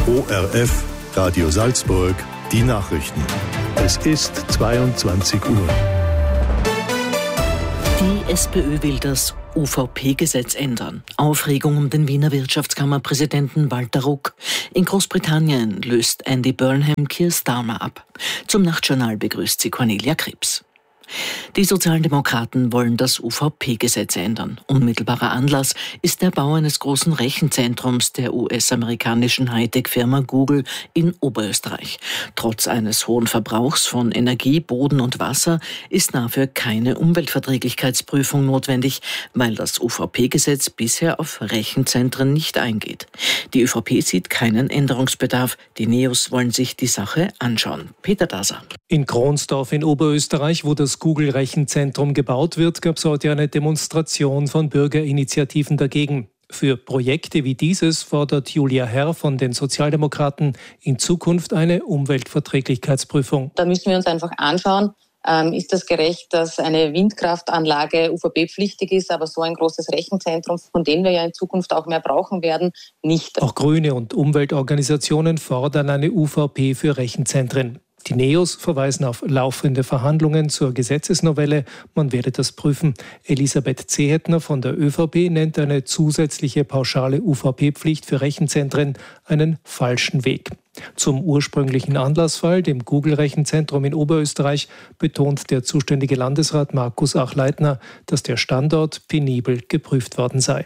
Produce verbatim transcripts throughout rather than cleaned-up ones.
O R F, Radio Salzburg, die Nachrichten. Es ist zweiundzwanzig Uhr. Die SPÖ will das U V P-Gesetz ändern. Aufregung um den Wiener Wirtschaftskammerpräsidenten Walter Ruck. In Großbritannien löst Andy Burnham Keir Starmer ab. Zum Nachtjournal begrüßt sie Cornelia Krebs. Die Sozialdemokraten wollen das U V P-Gesetz ändern. Unmittelbarer Anlass ist der Bau eines großen Rechenzentrums der U S-amerikanischen Hightech-Firma Google in Oberösterreich. Trotz eines hohen Verbrauchs von Energie, Boden und Wasser ist dafür keine Umweltverträglichkeitsprüfung notwendig, weil das U V P-Gesetz bisher auf Rechenzentren nicht eingeht. Die Ö V P sieht keinen Änderungsbedarf. Die Neos wollen sich die Sache anschauen. Peter Daser. In Kronsdorf in Oberösterreich, wo das Google-Rechenzentrum gebaut wird, gab es heute eine Demonstration von Bürgerinitiativen dagegen. Für Projekte wie dieses fordert Julia Herr von den Sozialdemokraten in Zukunft eine Umweltverträglichkeitsprüfung. Da müssen wir uns einfach anschauen, ähm, ist das gerecht, dass eine Windkraftanlage U V P-pflichtig ist, aber so ein großes Rechenzentrum, von dem wir ja in Zukunft auch mehr brauchen werden, nicht. Auch Grüne und Umweltorganisationen fordern eine U V P für Rechenzentren. Die Neos verweisen auf laufende Verhandlungen zur Gesetzesnovelle. Man werde das prüfen. Elisabeth Zehetner von der Ö V P nennt eine zusätzliche pauschale U V P-Pflicht für Rechenzentren einen falschen Weg. Zum ursprünglichen Anlassfall, dem Google-Rechenzentrum in Oberösterreich, betont der zuständige Landesrat Markus Achleitner, dass der Standort penibel geprüft worden sei.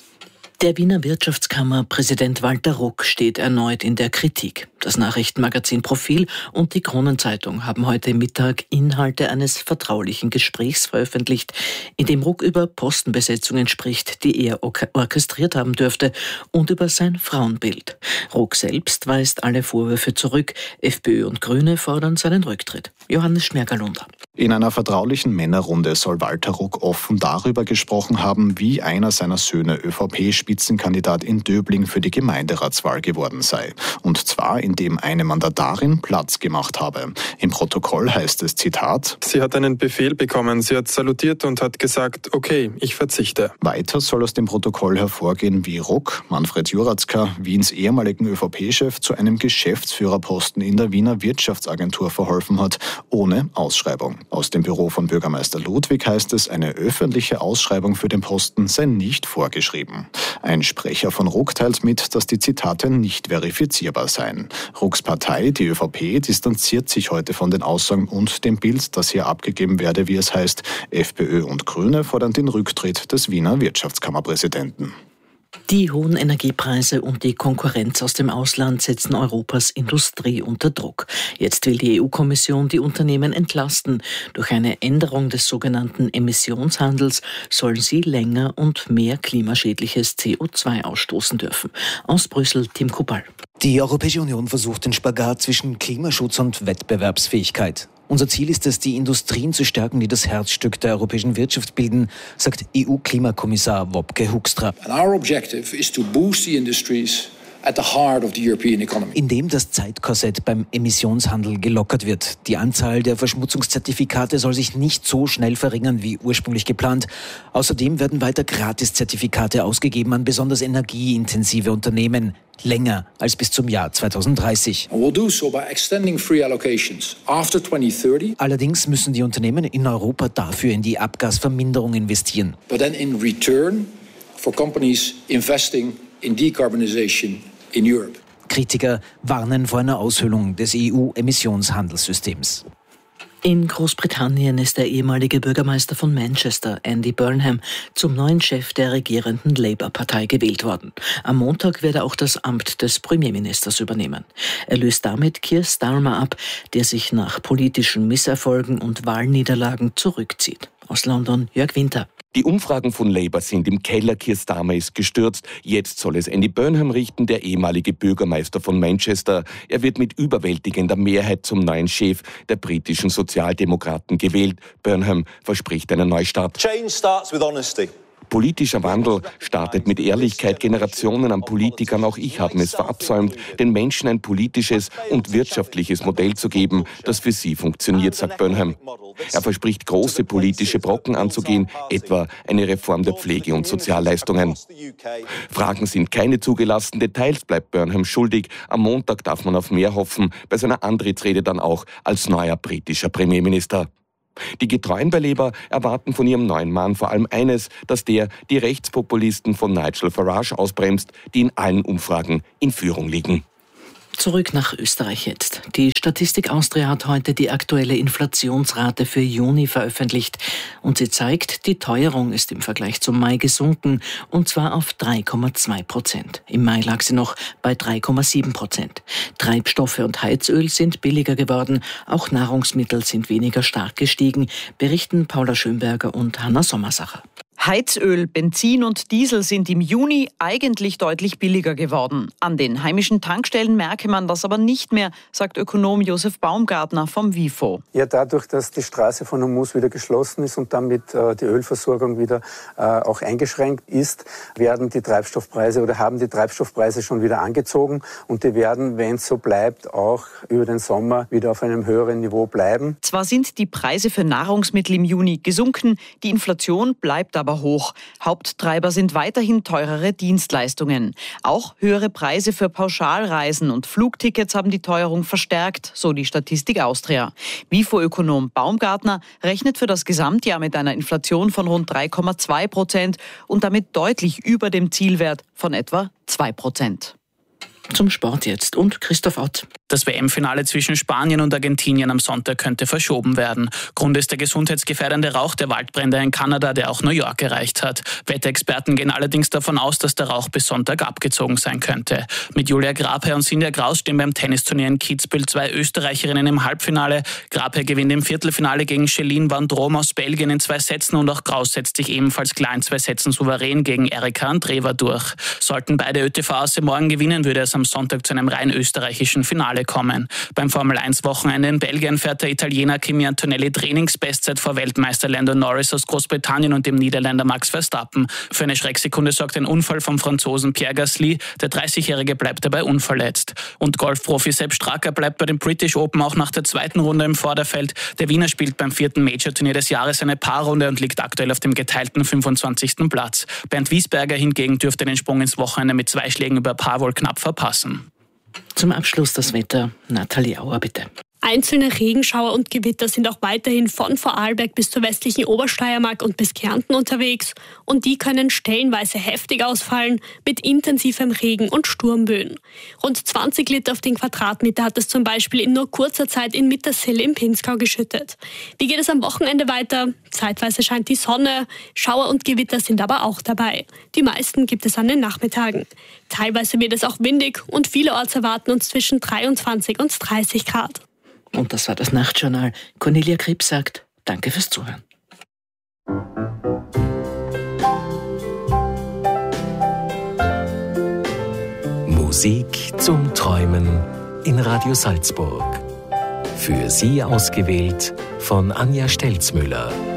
Der Wiener Wirtschaftskammerpräsident Walter Ruck steht erneut in der Kritik. Das Nachrichtenmagazin Profil und die Kronenzeitung haben heute Mittag Inhalte eines vertraulichen Gesprächs veröffentlicht, in dem Ruck über Postenbesetzungen spricht, die er orchestriert haben dürfte, und über sein Frauenbild. Ruck selbst weist alle Vorwürfe zurück. FPÖ und Grüne fordern seinen Rücktritt. Johannes Schmergalunder. In einer vertraulichen Männerrunde soll Walter Ruck offen darüber gesprochen haben, wie einer seiner Söhne Ö V P-Spitzenkandidat in Döbling für die Gemeinderatswahl geworden sei. Und zwar, indem eine Mandatarin Platz gemacht habe. Im Protokoll heißt es, Zitat: Sie hat einen Befehl bekommen, sie hat salutiert und hat gesagt, okay, ich verzichte. Weiter soll aus dem Protokoll hervorgehen, wie Ruck, Manfred Juratzka, Wiens ehemaligen Ö V P-Chef, zu einem Geschäftsführerposten in der Wiener Wirtschaftsagentur verholfen hat, ohne Ausschreibung. Aus dem Büro von Bürgermeister Ludwig heißt es, eine öffentliche Ausschreibung für den Posten sei nicht vorgeschrieben. Ein Sprecher von Ruck teilt mit, dass die Zitate nicht verifizierbar seien. Rucks Partei, die Ö V P, distanziert sich heute von den Aussagen und dem Bild, das hier abgegeben werde, wie es heißt. FPÖ und Grüne fordern den Rücktritt des Wiener Wirtschaftskammerpräsidenten. Die hohen Energiepreise und die Konkurrenz aus dem Ausland setzen Europas Industrie unter Druck. Jetzt will die E U-Kommission die Unternehmen entlasten. Durch eine Änderung des sogenannten Emissionshandels sollen sie länger und mehr klimaschädliches C O zwei ausstoßen dürfen. Aus Brüssel, Tim Kubal. Die Europäische Union versucht den Spagat zwischen Klimaschutz und Wettbewerbsfähigkeit. Unser Ziel ist es, die Industrien zu stärken, die das Herzstück der europäischen Wirtschaft bilden, sagt E U-Klimakommissar Wopke Hoekstra. And our objective is to boost the industries at the heart of the European economy. Indem das Zeitkorsett beim Emissionshandel gelockert wird. Die Anzahl der Verschmutzungszertifikate soll sich nicht so schnell verringern wie ursprünglich geplant. Außerdem werden weiter Gratiszertifikate ausgegeben an besonders energieintensive Unternehmen. Länger als bis zum Jahr zweitausenddreißig. And we'll do so by extending free allocations after twenty thirty. Allerdings müssen die Unternehmen in Europa dafür in die Abgasverminderung investieren. But then in return for companies investing in decarbonization in Europe. Kritiker warnen vor einer Aushöhlung des E U-Emissionshandelssystems. In Großbritannien ist der ehemalige Bürgermeister von Manchester, Andy Burnham, zum neuen Chef der regierenden Labour-Partei gewählt worden. Am Montag wird er auch das Amt des Premierministers übernehmen. Er löst damit Keir Starmer ab, der sich nach politischen Misserfolgen und Wahlniederlagen zurückzieht. Aus London, Jörg Winter. Die Umfragen von Labour sind im Keller, Keir Starmer ist gestürzt. Jetzt soll es Andy Burnham richten, der ehemalige Bürgermeister von Manchester. Er wird mit überwältigender Mehrheit zum neuen Chef der britischen Sozialdemokraten gewählt. Burnham verspricht einen Neustart. Change starts with honesty. Politischer Wandel startet mit Ehrlichkeit. Generationen an Politikern, auch ich, haben es verabsäumt, den Menschen ein politisches und wirtschaftliches Modell zu geben, das für sie funktioniert, sagt Burnham. Er verspricht, große politische Brocken anzugehen, etwa eine Reform der Pflege- und Sozialleistungen. Fragen sind keine zugelassen, Details bleibt Burnham schuldig. Am Montag darf man auf mehr hoffen, bei seiner Antrittsrede dann auch als neuer britischer Premierminister. Die getreuen bei Labour erwarten von ihrem neuen Mann vor allem eines, dass der die Rechtspopulisten von Nigel Farage ausbremst, die in allen Umfragen in Führung liegen. Zurück nach Österreich jetzt. Die Statistik Austria hat heute die aktuelle Inflationsrate für Juni veröffentlicht. Und sie zeigt, die Teuerung ist im Vergleich zum Mai gesunken, und zwar auf drei Komma zwei Prozent. Im Mai lag sie noch bei drei Komma sieben Prozent. Treibstoffe und Heizöl sind billiger geworden. Auch Nahrungsmittel sind weniger stark gestiegen, berichten Paula Schönberger und Hanna Sommersacher. Heizöl, Benzin und Diesel sind im Juni eigentlich deutlich billiger geworden. An den heimischen Tankstellen merke man das aber nicht mehr, sagt Ökonom Josef Baumgartner vom WIFO. Ja, dadurch, dass die Straße von Hormuz wieder geschlossen ist und damit äh, die Ölversorgung wieder äh, auch eingeschränkt ist, werden die Treibstoffpreise oder haben die Treibstoffpreise schon wieder angezogen, und die werden, wenn es so bleibt, auch über den Sommer wieder auf einem höheren Niveau bleiben. Zwar sind die Preise für Nahrungsmittel im Juni gesunken, die Inflation bleibt aber hoch. Haupttreiber sind weiterhin teurere Dienstleistungen. Auch höhere Preise für Pauschalreisen und Flugtickets haben die Teuerung verstärkt, so die Statistik Austria. WIFO-Ökonom Baumgartner rechnet für das Gesamtjahr mit einer Inflation von rund drei Komma zwei Prozent und damit deutlich über dem Zielwert von etwa zwei Prozent. Zum Sport jetzt und Christoph Ott. Das W M-Finale zwischen Spanien und Argentinien am Sonntag könnte verschoben werden. Grund ist der gesundheitsgefährdende Rauch der Waldbrände in Kanada, der auch New York erreicht hat. Wetterexperten gehen allerdings davon aus, dass der Rauch bis Sonntag abgezogen sein könnte. Mit Julia Grabherr und Sinja Graus stehen beim Tennisturnier in Kitzbühel zwei Österreicherinnen im Halbfinale. Grabherr gewinnt im Viertelfinale gegen Céline Van Drome aus Belgien in zwei Sätzen, und auch Graus setzt sich ebenfalls klar in zwei Sätzen souverän gegen Erika Andreeva durch. Sollten beide Ö T V-Asse morgen gewinnen, würde es am Sonntag zu einem rein österreichischen Finale kommen. Beim Formel eins Wochenende in Belgien fährt der Italiener Kimi Antonelli Trainingsbestzeit vor Weltmeister Lando Norris aus Großbritannien und dem Niederländer Max Verstappen. Für eine Schrecksekunde sorgt ein Unfall vom Franzosen Pierre Gasly. Der dreißigjährige bleibt dabei unverletzt. Und Golfprofi Sepp Straka bleibt bei den British Open auch nach der zweiten Runde im Vorderfeld. Der Wiener spielt beim vierten Major-Turnier des Jahres eine Paarrunde und liegt aktuell auf dem geteilten fünfundzwanzigsten Platz. Bernd Wiesberger hingegen dürfte den Sprung ins Wochenende mit zwei Schlägen über Paar wohl knapp verpassen. Zum Abschluss das Wetter. Nathalie Auer, bitte. Einzelne Regenschauer und Gewitter sind auch weiterhin von Vorarlberg bis zur westlichen Obersteiermark und bis Kärnten unterwegs. Und die können stellenweise heftig ausfallen mit intensivem Regen und Sturmböen. Rund zwanzig Liter auf den Quadratmeter hat es zum Beispiel in nur kurzer Zeit in Mittersill im Pinzgau geschüttet. Wie geht es am Wochenende weiter? Zeitweise scheint die Sonne, Schauer und Gewitter sind aber auch dabei. Die meisten gibt es an den Nachmittagen. Teilweise wird es auch windig und vielerorts erwarten uns zwischen dreiundzwanzig und dreißig Grad. Und das war das Nachtjournal. Cornelia Krips sagt, danke fürs Zuhören. Musik zum Träumen in Radio Salzburg. Für Sie ausgewählt von Anja Stelzmüller.